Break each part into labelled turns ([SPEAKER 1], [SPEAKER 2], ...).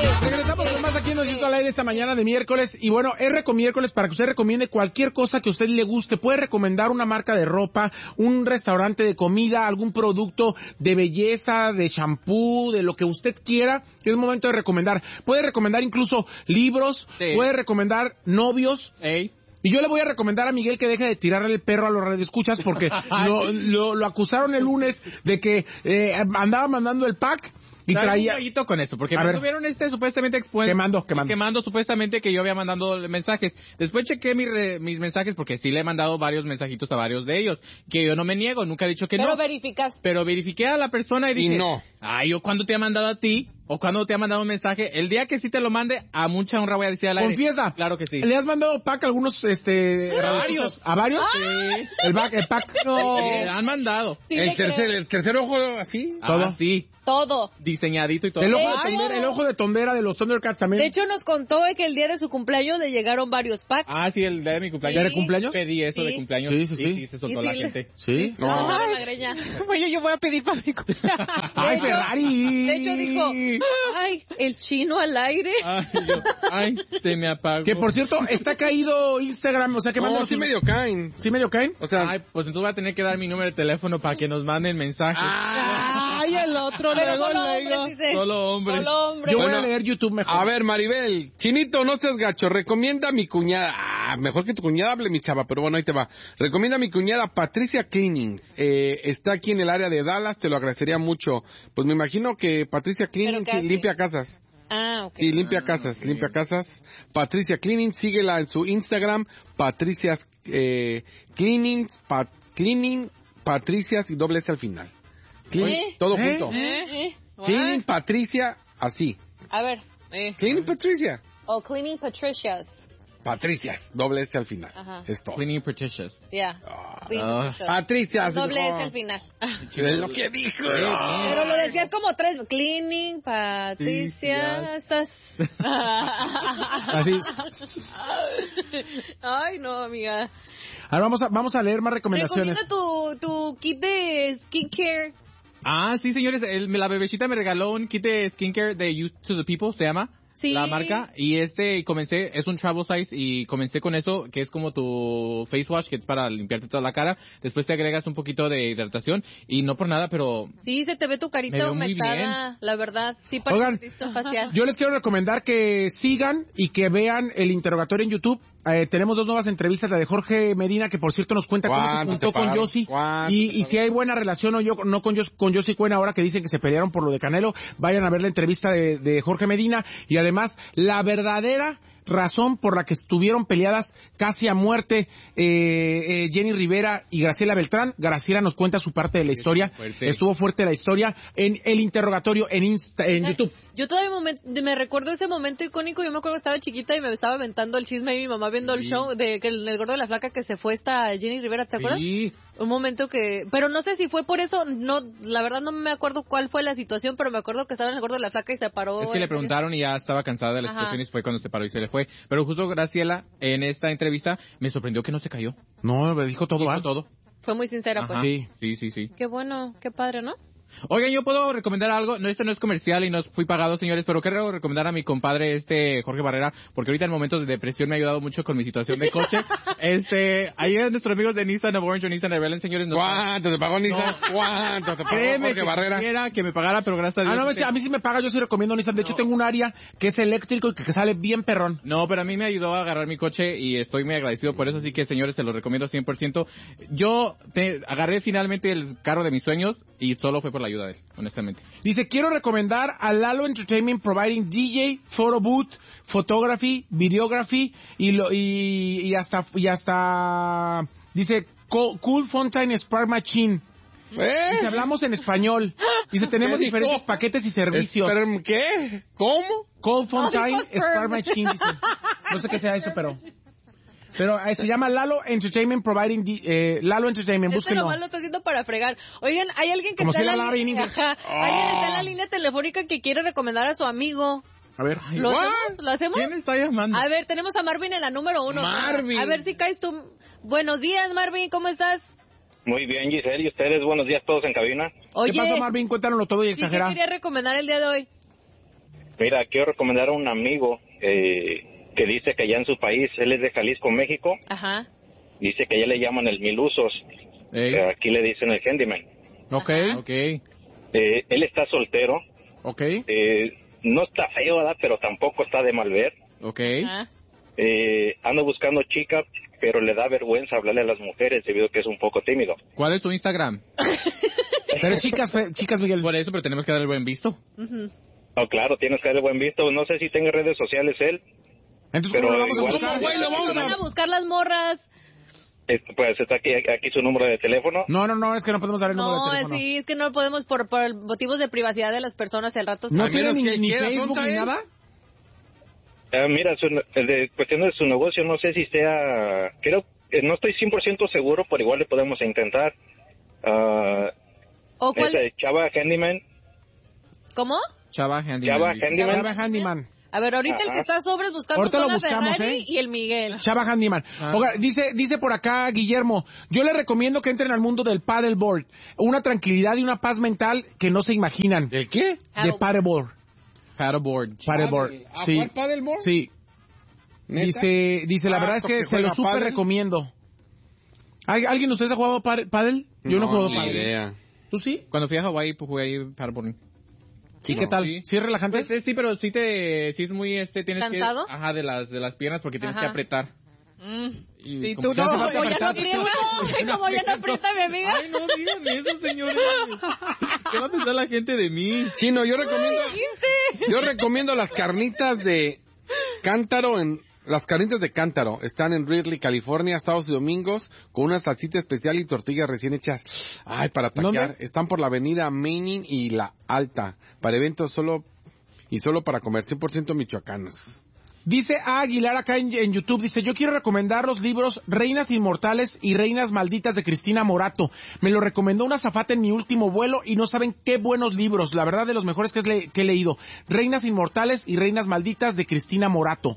[SPEAKER 1] Regresamos con más aquí en Nosotros al Aire esta mañana de miércoles. Y bueno, es miércoles para que usted recomiende cualquier cosa que a usted le guste. Puede recomendar una marca de ropa, un restaurante de comida, algún producto de belleza, de shampoo, de lo que usted quiera. Es momento de recomendar. Puede recomendar incluso libros, puede recomendar novios. Y yo le voy a recomendar a Miguel que deje de tirarle el perro a los radioescuchas porque lo acusaron el lunes de que andaba mandando el pack. Y traía
[SPEAKER 2] un jueguito con eso, porque me tuvieron supuestamente expuesto. Quemando supuestamente que yo había mandado mensajes. Después chequé mis mensajes porque sí le he mandado varios mensajitos a varios de ellos. Que yo no me niego, nunca he dicho que no. Pero verifiqué a la persona y dije,
[SPEAKER 3] no.
[SPEAKER 2] Ay, ¿o cuándo te ha mandado a ti? ¿O cuándo te ha mandado un mensaje? El día que sí te lo mande, a mucha honra voy a decir al aire.
[SPEAKER 1] Confiesa.
[SPEAKER 2] Claro que sí.
[SPEAKER 1] ¿Le has mandado pack a algunos,
[SPEAKER 2] varios?
[SPEAKER 1] ¿A varios?
[SPEAKER 2] Sí.
[SPEAKER 1] El pack.
[SPEAKER 2] No. Le han mandado.
[SPEAKER 3] Sí, el tercer ojo, así.
[SPEAKER 2] Todo. Sí.
[SPEAKER 4] Todo.
[SPEAKER 2] Diseñadito y todo.
[SPEAKER 1] El ojo de tondera de los Thundercats también.
[SPEAKER 4] De hecho, nos contó que el día de su cumpleaños le llegaron varios packs.
[SPEAKER 2] Ah, sí, el día de mi cumpleaños.
[SPEAKER 1] ¿Día de cumpleaños?
[SPEAKER 2] Pedí eso de cumpleaños.
[SPEAKER 1] Sí,
[SPEAKER 2] se soltó la gente.
[SPEAKER 1] ¿Sí?
[SPEAKER 4] No. La greña.
[SPEAKER 5] Oye, yo voy a pedir para mi cumpleaños.
[SPEAKER 1] ¡Ay, Ferrari!
[SPEAKER 4] De hecho, dijo, ay, el chino al aire.
[SPEAKER 2] Ay, se me apagó.
[SPEAKER 1] Que, por cierto, está caído Instagram, o sea que
[SPEAKER 3] no, sí medio caen.
[SPEAKER 1] ¿Sí medio caen?
[SPEAKER 3] O sea,
[SPEAKER 2] ay, pues entonces voy a tener que dar mi número de teléfono para que nos manden mensajes.
[SPEAKER 5] Ay, el otro,
[SPEAKER 2] Solo hombres.
[SPEAKER 1] Yo voy a leer YouTube mejor.
[SPEAKER 3] A ver, Maribel, Chinito, no seas gacho, recomienda a mi cuñada. Mejor que tu cuñada hable, mi chava, pero bueno, ahí te va. Recomienda a mi cuñada Patricia Cleanings. Está aquí en el área de Dallas, te lo agradecería mucho. Pues me imagino que Patricia Cleanings limpia casas.
[SPEAKER 4] Ah, ok.
[SPEAKER 3] Sí, limpia casas. Patricia Cleaning, síguela en su Instagram, Patricias Cleanings, Cleaning, Patricias y doble S al final. Todo junto. Cleaning Patricia, así.
[SPEAKER 4] A ver.
[SPEAKER 3] Cleaning Patricia.
[SPEAKER 4] Cleaning Patricias.
[SPEAKER 3] Patricias, doble S al final.
[SPEAKER 4] Ajá.
[SPEAKER 3] Es todo.
[SPEAKER 2] Cleaning Patricias.
[SPEAKER 4] Ya.
[SPEAKER 3] Patricias.
[SPEAKER 4] Doble S al final.
[SPEAKER 3] Es lo que dijo.
[SPEAKER 4] Pero lo decías como tres. Cleaning, Patricias.
[SPEAKER 1] Así.
[SPEAKER 4] Ay, no, amiga.
[SPEAKER 1] Ahora vamos a leer más recomendaciones.
[SPEAKER 4] Recomienda tu kit de skincare.
[SPEAKER 2] Ah, sí, señores, la bebecita me regaló un kit de skincare de You to the People, se llama.
[SPEAKER 4] Sí.
[SPEAKER 2] La marca, y es un travel size, y comencé con eso, que es como tu face wash, que es para limpiarte toda la cara. Después te agregas un poquito de hidratación, y no por nada, pero...
[SPEAKER 4] Sí, se te ve tu carita aumentada, la verdad. Sí,
[SPEAKER 1] Oigan,
[SPEAKER 4] facial.
[SPEAKER 1] Yo les quiero recomendar que sigan y que vean el interrogatorio en YouTube. Tenemos 2 nuevas entrevistas, la de Jorge Medina, que por cierto nos cuenta cómo se juntó con Yossi, y si hay buena relación o no con Yossi Cuena, ahora que dicen que se pelearon por lo de Canelo. Vayan a ver la entrevista de Jorge Medina, y además la verdadera razón por la que estuvieron peleadas casi a muerte Jenny Rivera y Graciela Beltrán. Graciela nos cuenta su parte de la historia. Estuvo fuerte la historia en el interrogatorio en YouTube.
[SPEAKER 4] Yo todavía me recuerdo ese momento icónico. Yo me acuerdo que estaba chiquita y me estaba aventando el chisme y mi mamá viendo el show de que el gordo de la flaca que se fue esta Jenny Rivera, ¿te acuerdas?
[SPEAKER 2] Sí.
[SPEAKER 4] Un momento pero no sé si fue por eso, no, la verdad no me acuerdo cuál fue la situación, pero me acuerdo que estaba en el gordo de la flaca y se paró.
[SPEAKER 2] Es que le preguntaron y ya estaba cansada de la situación y fue cuando se paró y se le fue. Pero justo Graciela, en esta entrevista, me sorprendió que no se cayó.
[SPEAKER 1] No, me dijo todo.
[SPEAKER 2] Todo.
[SPEAKER 4] Fue muy sincera, pues.
[SPEAKER 2] Sí.
[SPEAKER 4] Qué bueno, qué padre, ¿no?
[SPEAKER 2] Oigan, yo puedo recomendar algo, esto no es comercial y no fui pagado, señores, pero quiero recomendar a mi compadre Jorge Barrera, porque ahorita en momentos de depresión me ha ayudado mucho con mi situación de coche. Ahí a nuestros amigos de Nissan of Orange o Nissan Rebellen, señores.
[SPEAKER 3] ¿Cuánto te pagó Nissan? ¿Cuánto te pagó Jorge Barrera?
[SPEAKER 2] Créeme que me pagara, pero gracias a Dios.
[SPEAKER 1] A mí sí me paga, yo sí recomiendo Nissan. De hecho, tengo un área que es eléctrico y que sale bien perrón.
[SPEAKER 2] No, pero a mí me ayudó a agarrar mi coche y estoy muy agradecido por eso, así que, señores, se los recomiendo 100%. Yo agarré finalmente el carro de mis sueños y solo fue por la ayuda de él, honestamente.
[SPEAKER 1] Dice, quiero recomendar a Lalo Entertainment providing DJ, photo booth, photography, videography y hasta dice Cool Fountain Spark Machine. Dice, hablamos en español. Dice, tenemos diferentes paquetes y servicios.
[SPEAKER 3] ¿Qué? ¿Cómo?
[SPEAKER 1] Cold Fountain Spark Machine. Dice. No sé qué sea eso, pero se llama Lalo Entertainment providing Lalo Entertainment, búsquenlo.
[SPEAKER 4] Nomás lo está haciendo para fregar. Oigan, hay alguien que
[SPEAKER 1] como
[SPEAKER 4] está
[SPEAKER 1] si
[SPEAKER 4] en
[SPEAKER 1] la
[SPEAKER 4] alguien está en la línea telefónica que quiere recomendar a su amigo.
[SPEAKER 1] A ver.
[SPEAKER 4] ¿Lo hacemos?
[SPEAKER 2] ¿Quién está llamando?
[SPEAKER 4] A ver, tenemos a Marvin en la número 1.
[SPEAKER 3] Marvin.
[SPEAKER 4] A ver si caes tú. Buenos días, Marvin, ¿cómo estás?
[SPEAKER 6] Muy bien, Giselle, ¿y ustedes? Buenos días todos en cabina.
[SPEAKER 4] Oye,
[SPEAKER 1] ¿qué pasó, Marvin? Cuéntanoslo todo y exagera.
[SPEAKER 4] ¿Qué quería recomendar el día de hoy?
[SPEAKER 6] Mira, quiero recomendar a un amigo que dice que allá en su país, él es de Jalisco, México.
[SPEAKER 4] Ajá.
[SPEAKER 6] Dice que allá le llaman el mil usos. Aquí le dicen el handyman.
[SPEAKER 1] Ok.
[SPEAKER 6] Él está soltero.
[SPEAKER 1] Ok.
[SPEAKER 6] No está feo, ¿verdad? Pero tampoco está de mal ver.
[SPEAKER 2] Ok.
[SPEAKER 6] Ando buscando chica, pero le da vergüenza hablarle a las mujeres debido a que es un poco tímido.
[SPEAKER 2] ¿Cuál es tu Instagram?
[SPEAKER 1] Pero chicas, Miguel.
[SPEAKER 2] Por eso, pero tenemos que dar el buen visto.
[SPEAKER 6] Oh, claro, tienes que darle buen visto. No sé si tenga redes sociales él.
[SPEAKER 1] Entonces, ¿cómo lo vamos a buscar?
[SPEAKER 4] Van a buscar las morras.
[SPEAKER 6] Pues está aquí su número de teléfono.
[SPEAKER 1] No, es que no podemos dar el número de teléfono.
[SPEAKER 4] No, sí, es que no podemos por motivos de privacidad de las personas al rato.
[SPEAKER 1] ¿No tiene ni Facebook ni nada?
[SPEAKER 6] Mira, de cuestión de su negocio, no sé si sea... Creo que no estoy 100% seguro, pero igual le podemos intentar.
[SPEAKER 4] ¿O cuál?
[SPEAKER 6] Chava Handyman.
[SPEAKER 4] ¿Cómo?
[SPEAKER 2] Chava
[SPEAKER 1] Handyman.
[SPEAKER 4] A ver, ahorita el que está sobres buscando
[SPEAKER 1] ahorita
[SPEAKER 4] son
[SPEAKER 1] lo buscamos,
[SPEAKER 4] Ferrari y el Miguel.
[SPEAKER 1] Chava Handyman. Oiga, dice por acá Guillermo, yo le recomiendo que entren al mundo del paddleboard. Una tranquilidad y una paz mental que no se imaginan.
[SPEAKER 3] ¿El qué?
[SPEAKER 1] De paddleboard.
[SPEAKER 2] Paddleboard.
[SPEAKER 1] Sí.
[SPEAKER 3] ¿Cuál paddleboard?
[SPEAKER 1] Sí. Dice, la verdad es que se lo súper recomiendo. ¿Alguien de ustedes ha jugado paddle? Yo no he jugado paddle.
[SPEAKER 3] Idea.
[SPEAKER 1] ¿Tú sí?
[SPEAKER 2] Cuando fui a Hawái, pues jugué ahí paddleboarding.
[SPEAKER 1] ¿Sí? ¿Qué tal? ¿Sí es relajante?
[SPEAKER 2] Pues, sí, pero sí es muy, tienes
[SPEAKER 4] ¿Cansado?
[SPEAKER 2] que... Ajá, de las piernas porque tienes que apretar.
[SPEAKER 5] Y
[SPEAKER 2] como
[SPEAKER 5] tú no,
[SPEAKER 4] como ya no aprieta, como ya no aprieta mi amiga.
[SPEAKER 2] Ay, no digan eso, señores. ¿Qué va a pensar la gente de mí?
[SPEAKER 3] Chino, yo recomiendo las carnitas de cántaro Las carnitas de cántaro están en Ridley, California, sábados y domingos, con una salsita especial y tortillas recién hechas. Ay, para taquear.
[SPEAKER 1] ¿Dónde?
[SPEAKER 3] Están por la avenida Manning y La Alta. Para eventos solo para comer, 100% michoacanos.
[SPEAKER 1] Dice Aguilar acá en YouTube, dice, yo quiero recomendar los libros Reinas Inmortales y Reinas Malditas de Cristina Morato. Me lo recomendó una azafata en mi último vuelo y no saben qué buenos libros. La verdad, de los mejores que he leído. Reinas Inmortales y Reinas Malditas de Cristina Morato.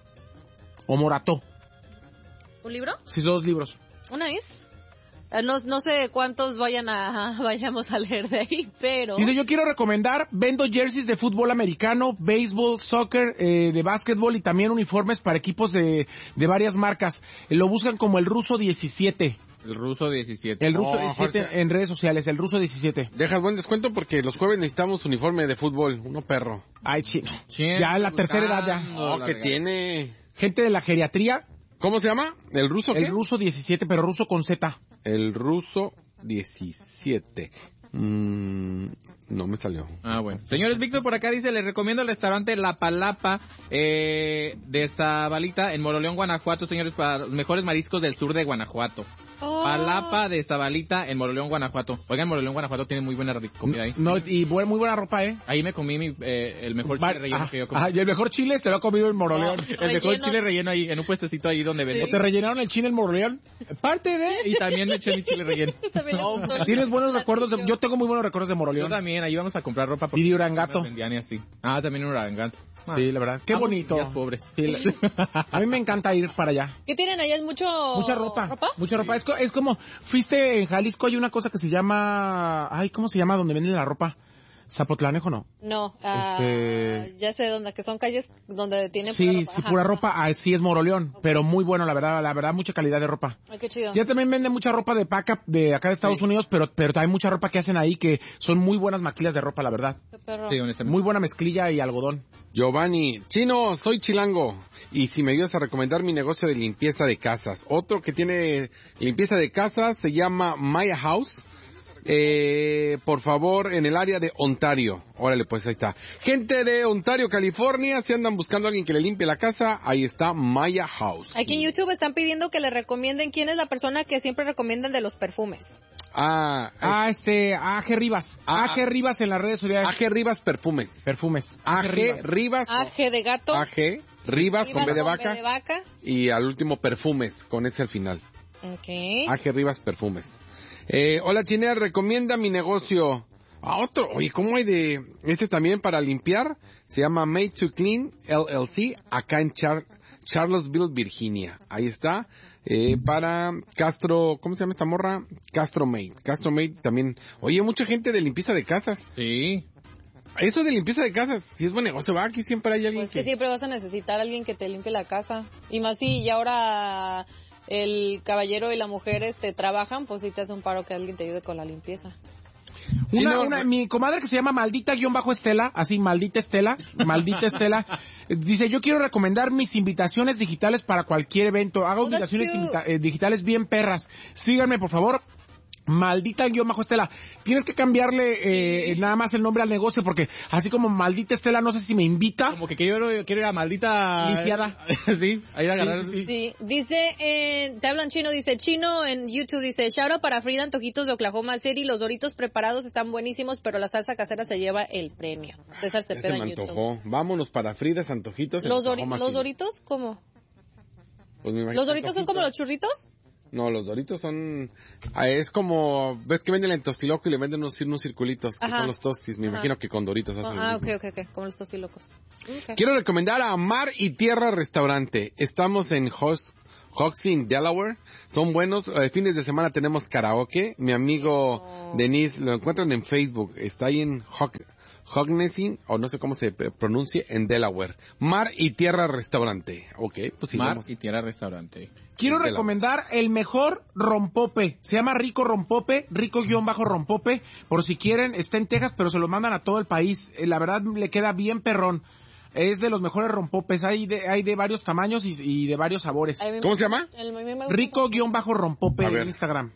[SPEAKER 1] O Morató.
[SPEAKER 4] ¿Un libro?
[SPEAKER 1] Sí, 2 libros.
[SPEAKER 4] Una vez. No sé cuántos vayamos a leer de ahí, pero...
[SPEAKER 1] Dice, yo quiero recomendar, vendo jerseys de fútbol americano, béisbol, soccer, de básquetbol y también uniformes para equipos de varias marcas. Lo buscan como el Ruso 17.
[SPEAKER 2] El Ruso 17.
[SPEAKER 1] El Ruso 17 en redes sociales, el Ruso 17.
[SPEAKER 3] Dejas buen descuento porque los jueves necesitamos uniforme de fútbol, uno perro.
[SPEAKER 1] Ay, chino. Ya la tercera edad ya.
[SPEAKER 3] No, que tiene...
[SPEAKER 1] Gente de la geriatría.
[SPEAKER 3] ¿Cómo se llama? ¿El Ruso qué?
[SPEAKER 1] El Ruso 17, pero Ruso con Z.
[SPEAKER 3] El Ruso 17. No me salió.
[SPEAKER 2] Ah, bueno. Señores, Víctor por acá dice, les recomiendo el restaurante La Palapa de Zabalita en Moroleón, Guanajuato, señores, para los mejores mariscos del sur de Guanajuato.
[SPEAKER 4] Oh.
[SPEAKER 2] Palapa de Zabalita en Moroleón, Guanajuato. Oigan, Moroleón, Guanajuato tiene muy buena comida ahí.
[SPEAKER 1] No, y muy buena ropa, ¿eh?
[SPEAKER 2] Ahí me comí el mejor chile relleno que yo comí.
[SPEAKER 1] Y el mejor chile se lo ha comido en Moroleón.
[SPEAKER 2] El mejor chile relleno ahí, en un puestecito ahí donde venden.
[SPEAKER 1] ¿O te rellenaron el chile en Moroleón?
[SPEAKER 2] Parte de... Y también me eché mi chile relleno.
[SPEAKER 1] ¿Tienes buenos recuerdos? Yo tengo muy buenos recuerdos de Moroleón.
[SPEAKER 2] Yo también, ahí vamos a comprar ropa.
[SPEAKER 1] Y de Urangato.
[SPEAKER 2] Vendían y así. Ah, también en Urangato.
[SPEAKER 1] Sí, la verdad. Qué bonito.
[SPEAKER 2] Pobres.
[SPEAKER 1] Sí, a mí me encanta ir para allá.
[SPEAKER 4] ¿Qué tienen allá?
[SPEAKER 1] Mucha ropa. Mucha ropa.
[SPEAKER 2] Sí.
[SPEAKER 1] Es como, fuiste en Jalisco, hay una cosa que se llama, ¿cómo se llama? Donde venden la ropa. ¿Zapotlanejo no?
[SPEAKER 4] No, ya sé dónde, que son calles donde tienen
[SPEAKER 1] pura
[SPEAKER 4] ropa.
[SPEAKER 1] Sí, pura ropa, sí es Moroleón, okay. Pero muy bueno, la verdad, mucha calidad de ropa.
[SPEAKER 4] Ay, qué chido.
[SPEAKER 1] Ya también venden mucha ropa de paca de acá de Estados Unidos, pero también mucha ropa que hacen ahí que son muy buenas maquilas de ropa, la verdad.
[SPEAKER 4] Qué perro.
[SPEAKER 2] Sí, honestamente.
[SPEAKER 1] Muy buena mezclilla y algodón.
[SPEAKER 3] Giovanni, Chino, soy chilango y si me ayudas a recomendar mi negocio de limpieza de casas. Otro que tiene limpieza de casas se llama Maya House. Por favor, en el área de Ontario. Órale, pues ahí está. Gente de Ontario, California, si andan buscando a alguien que le limpie la casa, ahí está Maya House.
[SPEAKER 4] Aquí en YouTube están pidiendo que le recomienden quién es la persona que siempre recomiendan de los perfumes.
[SPEAKER 1] AG Rivas. AG Rivas en las redes sociales.
[SPEAKER 3] AG Rivas Perfumes. AG Rivas.
[SPEAKER 4] AG de gato.
[SPEAKER 3] AG Rivas con B de vaca.
[SPEAKER 4] B de vaca.
[SPEAKER 3] Y al último Perfumes, con ese al final.
[SPEAKER 4] Okay.
[SPEAKER 3] AG Rivas Perfumes. Hola, Chinea, recomienda mi negocio. Otro, oye, ¿cómo hay de...? Este también para limpiar, se llama Made to Clean LLC, acá en Charlottesville, Virginia. Ahí está, para Castro, ¿cómo se llama esta morra? Castro Made también. Oye, mucha gente de limpieza de casas.
[SPEAKER 2] Sí.
[SPEAKER 3] Eso de limpieza de casas, si es buen negocio, va, aquí siempre hay alguien
[SPEAKER 4] pues que siempre vas a necesitar a alguien que te limpie la casa. Y más si ya ahora el caballero y la mujer trabajan, pues sí te hace un paro que alguien te ayude con la limpieza.
[SPEAKER 1] Mi comadre que se llama Maldita-Estela, así, Maldita Estela, dice, yo quiero recomendar mis invitaciones digitales para cualquier evento. Hago invitaciones digitales bien perras. Síganme, por favor. Maldita-Estela. Tienes que cambiarle nada más el nombre al negocio, porque así como Maldita Estela, no sé si me invita.
[SPEAKER 2] Como que quiero ir a Maldita...
[SPEAKER 1] Lisiada.
[SPEAKER 2] Sí, ahí a agarrar.
[SPEAKER 4] Sí. Dice, te hablan chino, dice, chino en YouTube, dice, shout out para Frida Antojitos de Oklahoma City, los Doritos preparados están buenísimos, pero la salsa casera se lleva el premio. César Cepeda en YouTube.
[SPEAKER 3] Antojó. Vámonos para Frida Antojitos.
[SPEAKER 4] ¿Los Doritos cómo?
[SPEAKER 3] Pues me
[SPEAKER 4] ¿Los Doritos son como los churritos?
[SPEAKER 3] No, los Doritos son... es como... ¿Ves que venden el tostiloco y le venden unos circulitos? Que son los tostis. Me imagino que con Doritos hacen lo mismo.
[SPEAKER 4] Ok. Como los tostilocos. Okay.
[SPEAKER 3] Quiero recomendar a Mar y Tierra Restaurante. Estamos en Hoxie, Delaware. Son buenos. Fines de semana tenemos karaoke. Mi amigo Denise, lo encuentran en Facebook. Está ahí en Hognessin, o no sé cómo se pronuncie, en Delaware. Mar y Tierra Restaurante. Ok, pues
[SPEAKER 2] Mar y Tierra Restaurante.
[SPEAKER 1] Quiero recomendar el mejor rompope. Se llama Rico Rompope, Rico-Rompope. Por si quieren, está en Texas, pero se lo mandan a todo el país. La verdad, le queda bien perrón. Es de los mejores rompopes. Hay de varios tamaños y de varios sabores.
[SPEAKER 3] ¿Cómo se llama?
[SPEAKER 1] Rico-Rompope en Instagram.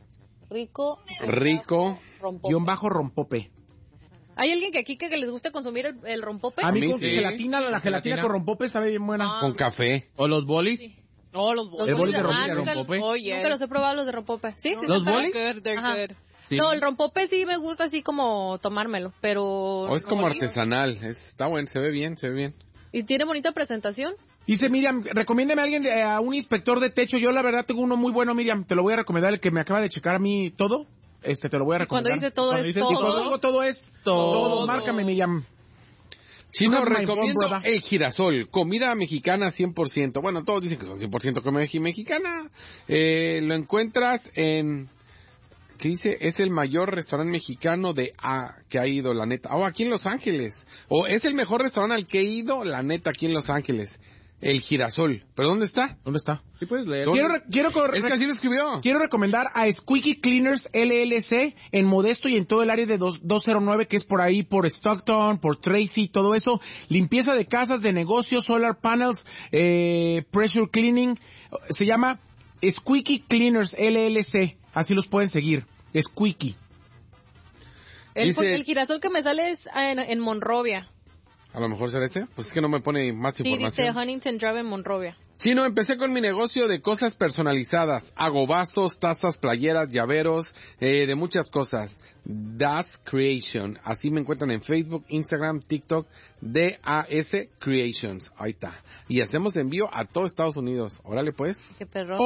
[SPEAKER 1] Rico-Rompope.
[SPEAKER 4] ¿Hay alguien que aquí que les guste consumir el rompope?
[SPEAKER 1] A mí con gelatina, la gelatina con rompope sabe bien buena.
[SPEAKER 3] Con café.
[SPEAKER 2] ¿O los bolis?
[SPEAKER 4] Sí. Los bolis de rompope. Nunca los he probado, los de rompope. ¿Sí?
[SPEAKER 2] ¿Los bolis?
[SPEAKER 4] Sí. No, el rompope sí me gusta así como tomármelo, pero...
[SPEAKER 3] es como artesanal. Está bueno, se ve bien.
[SPEAKER 4] ¿Y tiene bonita presentación?
[SPEAKER 1] Dice Miriam, recomiéndeme a un inspector de techo. Yo la verdad tengo uno muy bueno, Miriam. Te lo voy a recomendar, el que me acaba de checar a mí todo. Te lo voy a recomendar.
[SPEAKER 4] Cuando dice todo es todo.
[SPEAKER 1] Cuando digo todo es todo. Márcame, Miriam.
[SPEAKER 3] Chino, recomiendo el girasol, comida mexicana 100%. Bueno, todos dicen que son 100% comida mexicana. Lo encuentras en... ¿Qué dice? Es el mayor restaurante mexicano que ha ido, la neta. Aquí en Los Ángeles. Es el mejor restaurante al que he ido, la neta, aquí en Los Ángeles. El girasol. ¿Pero dónde está?
[SPEAKER 1] ¿Dónde está?
[SPEAKER 2] Sí puedes leer.
[SPEAKER 3] Es que así lo escribió.
[SPEAKER 1] Quiero recomendar a Squeaky Cleaners LLC en Modesto y en todo el área de 209, que es por ahí, por Stockton, por Tracy, todo eso. Limpieza de casas, de negocios, solar panels, pressure cleaning. Se llama Squeaky Cleaners LLC. Así los pueden seguir. Squeaky.
[SPEAKER 4] El girasol que me sale es en Monrovia.
[SPEAKER 3] A lo mejor será ese. Pues es que no me pone más información.
[SPEAKER 4] Sí, dice Huntington Drive en Monrovia.
[SPEAKER 3] Chino, empecé con mi negocio de cosas personalizadas. Hago vasos, tazas, playeras, llaveros, de muchas cosas. Das Creation. Así me encuentran en Facebook, Instagram, TikTok, DAS Creations. Ahí está. Y hacemos envío a todo Estados Unidos. Órale, pues.
[SPEAKER 4] Qué perro.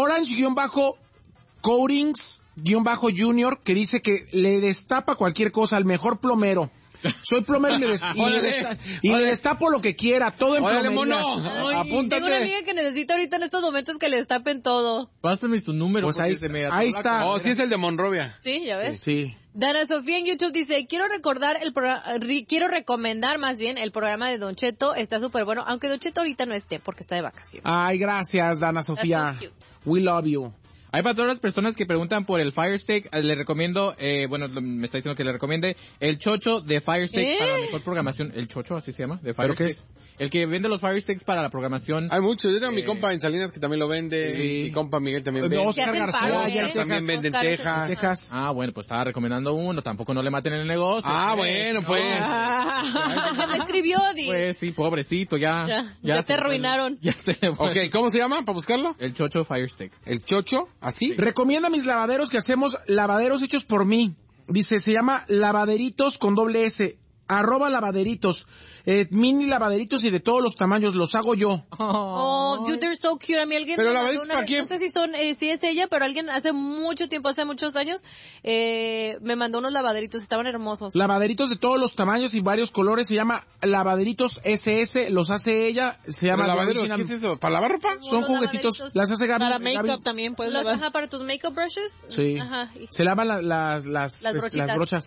[SPEAKER 1] Orange-Coatings-Junior, que dice que le destapa cualquier cosa al mejor plomero. Soy plomero y le destapo lo que quiera, todo en plomerías.
[SPEAKER 3] Apúntate.
[SPEAKER 4] Tengo una amiga que necesita ahorita en estos momentos que le destapen todo.
[SPEAKER 2] Pásame su número.
[SPEAKER 1] Pues ahí está.
[SPEAKER 3] Sí es el de Monrovia.
[SPEAKER 4] Sí, ya ves.
[SPEAKER 1] Sí.
[SPEAKER 4] Dana Sofía en YouTube dice, quiero recomendar más bien el programa de Don Cheto, está súper bueno, aunque Don Cheto ahorita no esté porque está de vacaciones.
[SPEAKER 1] Ay, gracias, Dana Sofía. We love you.
[SPEAKER 2] Hay para todas las personas que preguntan por el Fire Stick, le recomiendo, me está diciendo que le recomiende el Chocho de Fire Stick para la mejor programación. ¿El Chocho así se llama? De Fire Stick.
[SPEAKER 1] ¿Pero qué es?
[SPEAKER 2] El que vende los Fire Sticks para la programación.
[SPEAKER 3] Hay muchos. Yo tengo mi compa en Salinas que también lo vende. Sí. Mi compa Miguel también vende.
[SPEAKER 1] Oscar García
[SPEAKER 3] también vende en Texas.
[SPEAKER 2] Ah, bueno, pues estaba recomendando uno. Tampoco no le maten en el negocio.
[SPEAKER 3] Ah, bueno, pues.
[SPEAKER 4] Me escribió,
[SPEAKER 2] Pues sí, pobrecito, ya
[SPEAKER 4] te arruinaron.
[SPEAKER 2] Ya se le fue.
[SPEAKER 3] Ok, ¿cómo se llama para buscarlo?
[SPEAKER 2] El Chocho Fire Stick.
[SPEAKER 3] ¿El Chocho? ¿Así?
[SPEAKER 1] Recomienda mis lavaderos que hacemos, lavaderos hechos por mí. Dice, se llama Lavaderitos con @, @lavaderitos. Mini lavaderitos y de todos los tamaños, los hago yo.
[SPEAKER 4] Oh, dude, they're so cute. A mí alguien
[SPEAKER 3] pero lavaderitos para quién?
[SPEAKER 4] No sé si es ella, pero alguien hace muchos años, me mandó unos lavaderitos, estaban hermosos.
[SPEAKER 1] Lavaderitos de todos los tamaños y varios colores, se llama Lavaderitos SS, los hace ella, se llama...
[SPEAKER 3] ¿Lavadero? ¿Qué es eso? ¿Para lavar ropa?
[SPEAKER 1] Son juguetitos, las hace Gaby.
[SPEAKER 4] Para make-up también puedes lavar. Ajá, para tus make-up brushes.
[SPEAKER 1] Sí.
[SPEAKER 4] Ajá.
[SPEAKER 1] Se lavan las brochas.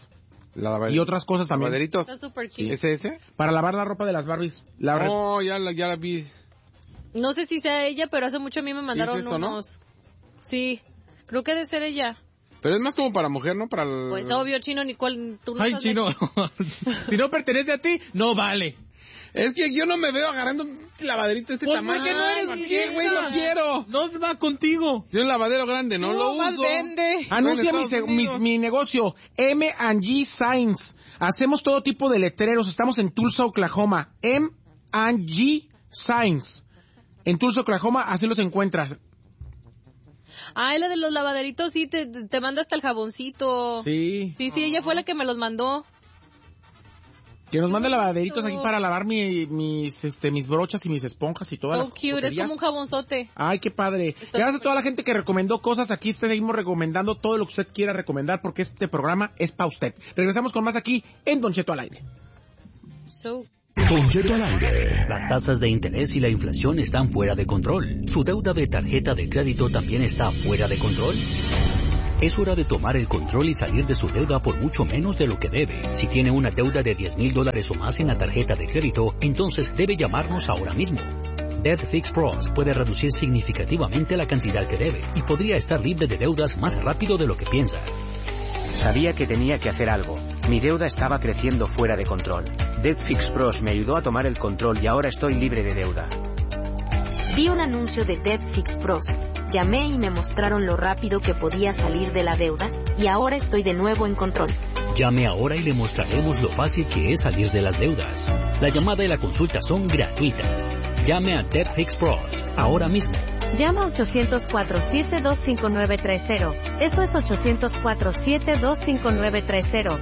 [SPEAKER 1] y otras cosas también.
[SPEAKER 3] Lavaderitos.
[SPEAKER 4] Está súper chido.
[SPEAKER 3] ¿Sí? ¿Ese?
[SPEAKER 1] Para lavar la ropa de las Barbies.
[SPEAKER 3] Ya la vi.
[SPEAKER 4] No sé si sea ella, pero hace mucho a mí me mandaron
[SPEAKER 3] esto,
[SPEAKER 4] unos. ¿No? Sí, creo que debe ser ella.
[SPEAKER 3] Pero es más como para mujer, ¿no? Para el...
[SPEAKER 4] Pues obvio, Chino, Nicole, tú no
[SPEAKER 2] Ay, Chino, si no pertenece a ti, no vale.
[SPEAKER 3] Es que yo no me veo agarrando un lavaderito de este tamaño.
[SPEAKER 2] ¿Por qué no eres
[SPEAKER 3] ¿Para qué, güey? Lo quiero.
[SPEAKER 2] No va contigo.
[SPEAKER 3] Yo un lavadero grande, no lo uso.
[SPEAKER 5] Vende.
[SPEAKER 1] Anuncia mi negocio, M&G Signs. Hacemos todo tipo de letreros. Estamos en Tulsa, Oklahoma. M&G Signs. En Tulsa, Oklahoma, así los encuentras.
[SPEAKER 4] Ah, la de los lavaderitos, sí, te manda hasta el jaboncito.
[SPEAKER 1] Sí.
[SPEAKER 4] Sí, ella fue la que me los mandó.
[SPEAKER 1] Que nos mande lavaderitos aquí para lavar mis brochas y mis esponjas y todas las
[SPEAKER 4] cute, es como un jabonzote.
[SPEAKER 1] Ay, qué padre. Gracias a toda la gente que recomendó cosas. Aquí seguimos recomendando todo lo que usted quiera recomendar porque este programa es para usted. Regresamos con más aquí en Don Cheto al aire.
[SPEAKER 7] Don Cheto al aire. Las tasas de interés y la inflación están fuera de control. ¿Su deuda de tarjeta de crédito también está fuera de control? Es hora de tomar el control y salir de su deuda por mucho menos de lo que debe. Si tiene una deuda de $10,000 o más en la tarjeta de crédito, entonces debe llamarnos ahora mismo. Debt Fix Pros puede reducir significativamente la cantidad que debe y podría estar libre de deudas más rápido de lo que piensa.
[SPEAKER 8] Sabía que tenía que hacer algo. Mi deuda estaba creciendo fuera de control. Debt Fix Pros me ayudó a tomar el control y ahora estoy libre de deuda.
[SPEAKER 9] Vi un anuncio de Debt Fix Pros. Llamé y me mostraron lo rápido que podía salir de la deuda y ahora estoy de nuevo en control.
[SPEAKER 7] Llame ahora y le mostraremos lo fácil que es salir de las deudas. La llamada y la consulta son gratuitas. Llame a Debt Fix Pros ahora mismo.
[SPEAKER 9] Llama 800-472-5930. Eso es 800-472-5930.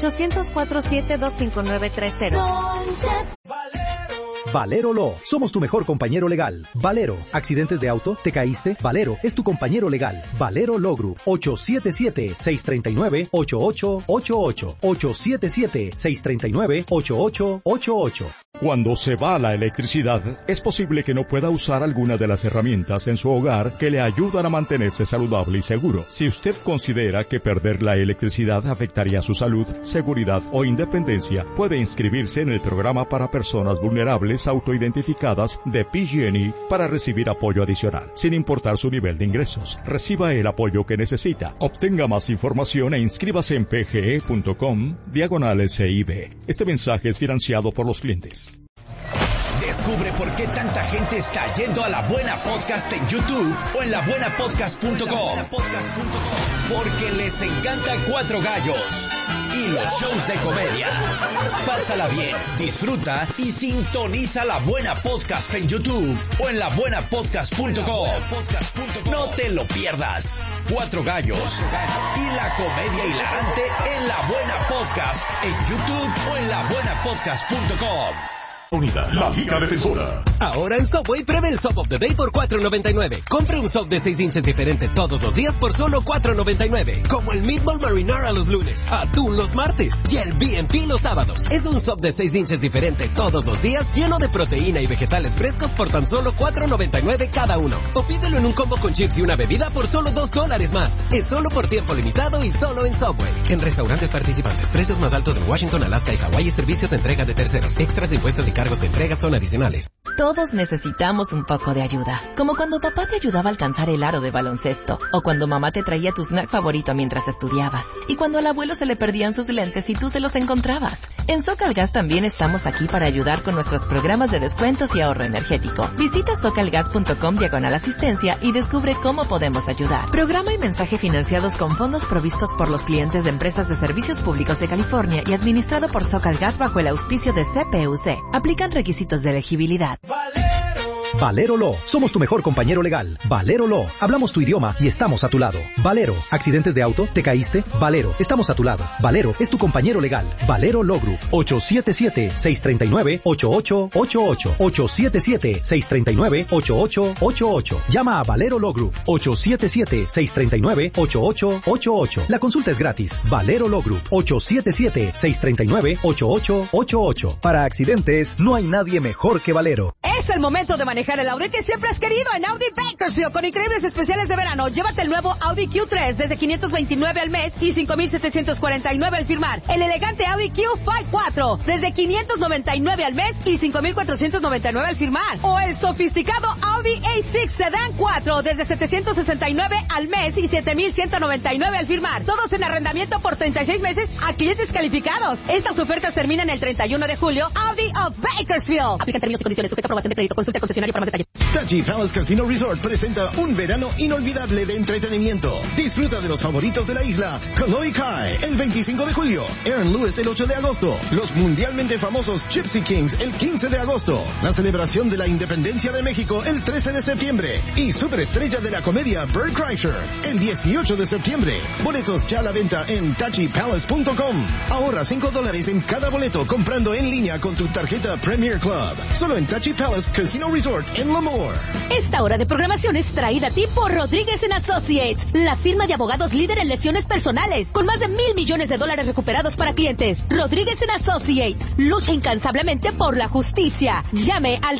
[SPEAKER 9] 800-472-5930.
[SPEAKER 10] Valero Law. Somos tu mejor compañero legal. Valero. ¿Accidentes de auto? ¿Te caíste? Valero es tu compañero legal. Valero Law Group. 877-639-8888. 877-639-8888.
[SPEAKER 11] Cuando se va la electricidad, es posible que no pueda usar alguna de las herramientas en su hogar que le ayudan a mantenerse saludable y seguro. Si usted considera que perder la electricidad afectaría su salud, seguridad o independencia, puede inscribirse en el programa para personas vulnerables autoidentificadas de PG&E para recibir apoyo adicional, sin importar su nivel de ingresos. Reciba el apoyo que necesita. Obtenga más información e inscríbase en pge.com/CIB. Este mensaje es financiado por los clientes.
[SPEAKER 12] Descubre por qué tanta gente está yendo a La Buena Podcast en YouTube o en labuenapodcast.com. Porque les encanta Cuatro Gallos y los shows de comedia. Pásala bien, disfruta y sintoniza La Buena Podcast en YouTube o en labuenapodcast.com. No te lo pierdas. Cuatro Gallos y la comedia hilarante en La Buena Podcast en YouTube o en labuenapodcast.com.
[SPEAKER 13] Unida, la Liga Defensora.
[SPEAKER 14] Ahora en Subway pruebe el Sub of the Day por $4.99. Compre un sub de 6 inches diferente todos los días por solo $4.99. Como el Meatball Marinara los lunes, atún los martes y el B&P los sábados. Es un sub de 6 inches diferente todos los días, lleno de proteína y vegetales frescos por tan solo $4.99 cada uno. O pídelo en un combo con chips y una bebida por solo $2 más. Es solo por tiempo limitado y solo en Subway. En restaurantes participantes, precios más altos en Washington, Alaska y Hawái y servicio de entrega de terceros. Extras de impuestos y cargos de entrega son adicionales.
[SPEAKER 9] Todos necesitamos un poco de ayuda. Como cuando papá te ayudaba a alcanzar el aro de baloncesto. O cuando mamá te traía tu snack favorito mientras estudiabas. Y cuando al abuelo se le perdían sus lentes y tú se los encontrabas. En SoCalGas también estamos aquí para ayudar con nuestros programas de descuentos y ahorro energético. Visita socalgas.com/asistencia y descubre cómo podemos ayudar. Programa y mensaje financiados con fondos provistos por los clientes de empresas de servicios públicos de California y administrado por SoCalGas bajo el auspicio de CPUC. Aplican requisitos de elegibilidad.
[SPEAKER 10] Valero Law. Somos tu mejor compañero legal. Valero Law. Hablamos tu idioma y estamos a tu lado. Valero. ¿Accidentes de auto? ¿Te caíste? Valero. Estamos a tu lado. Valero es tu compañero legal. Valero Law Group. 877-639-8888. 877-639-8888. Llama a Valero Law Group. 877-639-8888. La consulta es gratis. Valero Law Group. 877-639-8888. Para accidentes, no hay nadie mejor que Valero.
[SPEAKER 15] Es el momento de manejar el Audi que siempre has querido en Audi Bakersfield con increíbles especiales de verano. Llévate el nuevo Audi Q3 desde $529 al mes y $5,749 al firmar. El elegante Audi Q5 4 desde $599 al mes y $5,499 al firmar. O el sofisticado Audi A6 Sedan 4 desde $769 al mes y $7,199 al firmar. Todos en arrendamiento por 36 meses a clientes calificados. Estas ofertas terminan el 31 de julio. Audi of Bakersfield. Aplican términos y condiciones. Sujeta a aprobación de crédito. Consulta al concesionario para más detalles.
[SPEAKER 16] Tachi Palace Casino Resort presenta un verano inolvidable de entretenimiento. Disfruta de los favoritos de la isla. Koloy Kai el 25 de julio. Aaron Lewis el 8 de agosto. Los mundialmente famosos Gypsy Kings el 15 de agosto. La celebración de la independencia de México el 13 de septiembre. Y superestrella de la comedia Bert Kreischer el 18 de septiembre. Boletos ya a la venta en tachipalace.com. Ahorra $5 en cada boleto comprando en línea con tu tarjeta Premier Club. Solo en Tachi Palace Casino Resort en Lemoore.
[SPEAKER 15] Esta hora de programación es traída a ti por Rodríguez & Associates, la firma de abogados líder en lesiones personales, con más de $1,000 millones recuperados para clientes. Rodríguez & Associates, lucha incansablemente por la justicia. Llame al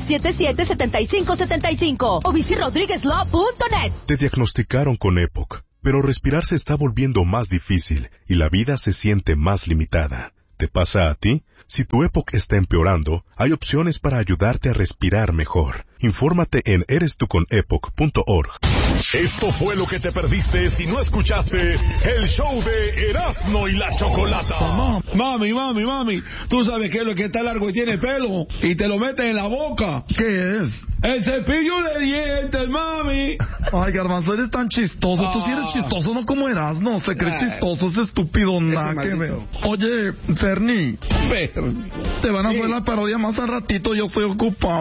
[SPEAKER 15] 777-7575 o visite rodriguezlaw.net.
[SPEAKER 17] Te diagnosticaron con EPOC, pero respirar se está volviendo más difícil y la vida se siente más limitada. ¿Te pasa a ti? Si tu EPOC está empeorando, hay opciones para ayudarte a respirar mejor. Infórmate en erestuconepoc.org.
[SPEAKER 13] Esto fue lo que te perdiste si no escuchaste el show de Erasmo y la Chocolata.
[SPEAKER 18] Mami, tú sabes que es lo que está largo y tiene pelo y te lo metes en la boca.
[SPEAKER 19] ¿Qué es?
[SPEAKER 18] El cepillo de dientes, mami.
[SPEAKER 19] Ay, Garbanzo, eres tan chistoso. Tú sí eres chistoso, no como Erasmo. Se cree chistoso, es estúpido. Nada que ver. Oye, Fernie, te van a hacer la parodia más al ratito, yo estoy ocupado.